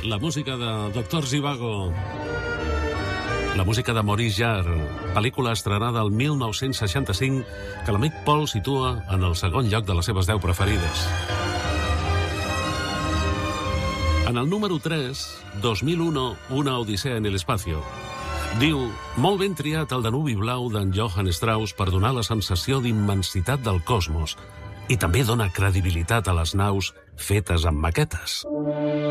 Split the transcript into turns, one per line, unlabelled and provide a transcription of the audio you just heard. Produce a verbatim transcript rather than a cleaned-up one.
La música de Doctor Zhivago. La música de Maurice Jarre, pel·lícula estrenada el mil nou-cents seixanta-cinc, que l'amic Paul situa en el segon lloc de les seves deu preferides. En el número tres, dos mil uno, Una odissea en el espacio. Diu, molt ben triat el Danubi blau d'en Johann Strauss per donar la sensació d'immensitat del cosmos i també dona credibilitat a les naus fetes amb maquetes.